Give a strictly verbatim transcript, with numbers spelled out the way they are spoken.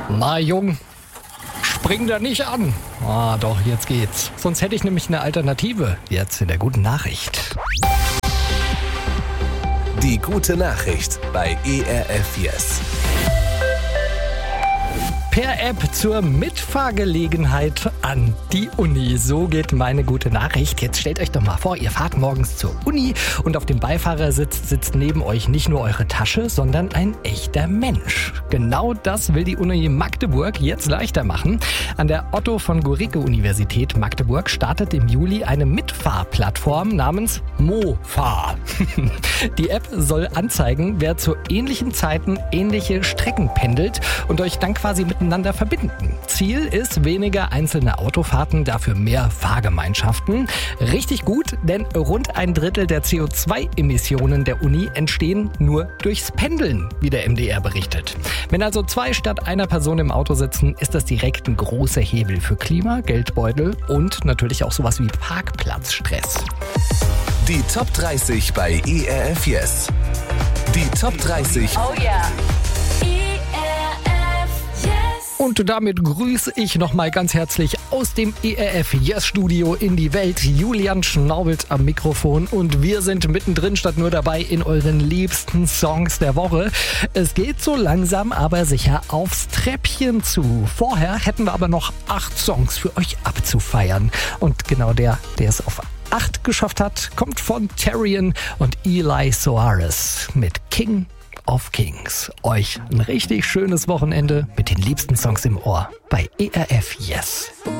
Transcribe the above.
Na Jung, spring da nicht an. Ah doch, jetzt geht's. Sonst hätte ich nämlich eine Alternative. Jetzt in der guten Nachricht. Die gute Nachricht bei E R F Yes. Per App zur Mitfahrgelegenheit an die Uni. So geht meine gute Nachricht. Jetzt stellt euch doch mal vor, ihr fahrt morgens zur Uni und auf dem Beifahrersitz sitzt neben euch nicht nur eure Tasche, sondern ein echter Mensch. Genau das will die Uni Magdeburg jetzt leichter machen. An der Otto von Guericke Universität Magdeburg startet im Juli eine Mitfahrplattform namens MoFahr. Die App soll anzeigen, wer zu ähnlichen Zeiten ähnliche Strecken pendelt und euch dann quasi miteinander verbinden. Ziel ist weniger einzelne Autofahrten, dafür mehr Fahrgemeinschaften. Richtig gut, denn rund ein Drittel der C O zwei Emissionen der Uni entstehen nur durchs Pendeln, wie der M D R berichtet. Wenn also zwei statt einer Person im Auto sitzen, ist das direkt ein großer Hebel für Klima, Geldbeutel und natürlich auch sowas wie Parkplatzstress. Die Top dreißig bei E R F Yes. Die Top dreißig. Oh yeah. Und damit grüße ich nochmal ganz herzlich aus dem E R F Yes Studio in die Welt. Julian schnaubelt am Mikrofon und wir sind mittendrin statt nur dabei in euren liebsten Songs der Woche. Es geht so langsam aber sicher aufs Treppchen zu. Vorher hätten wir aber noch acht Songs für euch abzufeiern. Und genau der, der es auf acht geschafft hat, kommt von Terrian und Eli Soares mit King of Kings. Euch ein richtig schönes Wochenende mit den liebsten Songs im Ohr bei E R F Yes.